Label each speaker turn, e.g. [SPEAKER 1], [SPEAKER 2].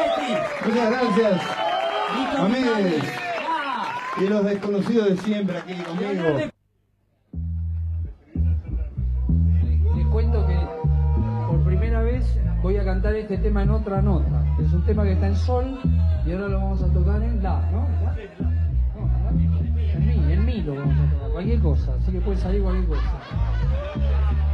[SPEAKER 1] Muchas gracias, amigos y los desconocidos de siempre aquí conmigo.
[SPEAKER 2] Les cuento que por primera vez voy a cantar este tema en otra nota. Es un tema que está en sol y ahora lo vamos a tocar en la, ¿no? En mi lo vamos a tocar, cualquier cosa, así que puede salir cualquier cosa.